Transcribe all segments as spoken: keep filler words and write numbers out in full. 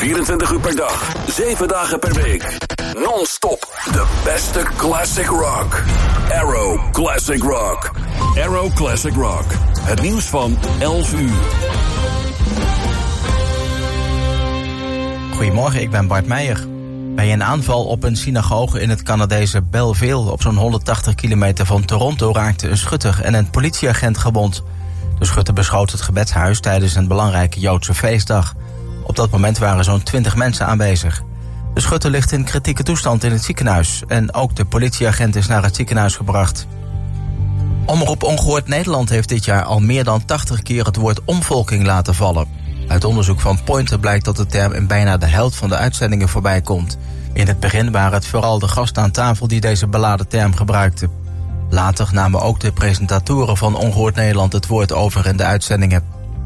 vierentwintig uur per dag, zeven dagen per week. Non-stop. De beste classic rock. Arrow Classic Rock. Arrow Classic Rock. Het nieuws van elf uur. Goedemorgen, ik ben Bart Meijer. Bij een aanval op een synagoge in het Canadese Belleville op zo'n honderdtachtig kilometer van Toronto raakte een schutter en een politieagent gewond. De schutter beschoot het gebedshuis tijdens een belangrijke Joodse feestdag. Op dat moment waren zo'n twintig mensen aanwezig. De schutter ligt in kritieke toestand in het ziekenhuis en ook de politieagent is naar het ziekenhuis gebracht. Omroep Ongehoord Nederland heeft dit jaar al meer dan tachtig keer het woord omvolking laten vallen. Uit onderzoek van Pointer blijkt dat de term in bijna de helft van de uitzendingen voorbij komt. In het begin waren het vooral de gasten aan tafel die deze beladen term gebruikten. Later namen ook de presentatoren van Ongehoord Nederland het woord over in de uitzendingen.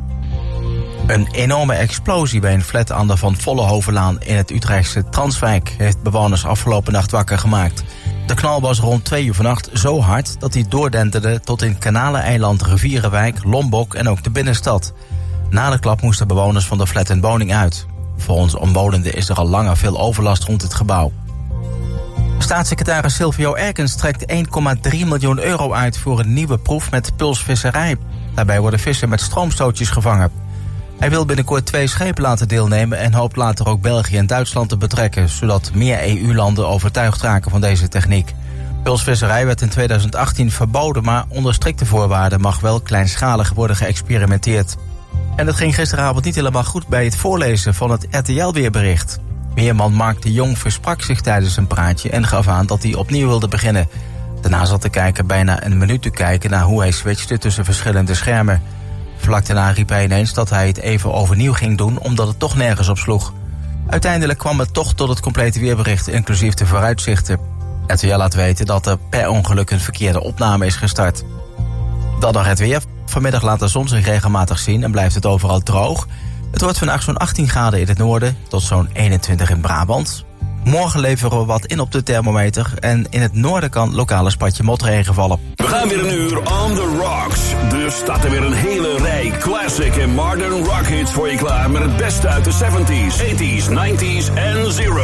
Een enorme explosie bij een flat aan de Van Vollenhovenlaan in het Utrechtse Transwijk heeft bewoners afgelopen nacht wakker gemaakt. De knal was rond twee uur vannacht zo hard dat hij doordenterde tot in Kanaleneiland, Rivierenwijk, Lombok en ook de binnenstad. Na de klap moesten bewoners van de flat en woning uit. Volgens omwonenden is er al langer veel overlast rond het gebouw. Staatssecretaris Silvio Erkens trekt één komma drie miljoen euro uit voor een nieuwe proef met pulsvisserij. Daarbij worden vissen met stroomstootjes gevangen. Hij wil binnenkort twee schepen laten deelnemen en hoopt later ook België en Duitsland te betrekken, zodat meer E U-landen overtuigd raken van deze techniek. Pulsvisserij werd in tweeduizend achttien verboden, maar onder strikte voorwaarden mag wel kleinschalig worden geëxperimenteerd. En het ging gisteravond niet helemaal goed bij het voorlezen van het R T L-weerbericht. Weerman Mark de Jong versprak zich tijdens een praatje en gaf aan dat hij opnieuw wilde beginnen. Daarna zat de kijker bijna een minuut te kijken naar hoe hij switchte tussen verschillende schermen. Vlak daarna riep hij ineens dat hij het even overnieuw ging doen omdat het toch nergens op sloeg. Uiteindelijk kwam het toch tot het complete weerbericht, inclusief de vooruitzichten. R T L laat weten dat er per ongeluk een verkeerde opname is gestart. Dan nog het weer. Vanmiddag laat de zon zich regelmatig zien en blijft het overal droog. Het wordt vandaag zo'n achttien graden in het noorden tot zo'n eenentwintig in Brabant. Morgen leveren we wat in op de thermometer en in het noorden kan lokale spatje motregen vallen. We gaan weer een uur on the rocks. Dus staat er weer een hele rij classic en modern rock hits voor je klaar met het beste uit de zeventies, tachtiger, negentiger en zero.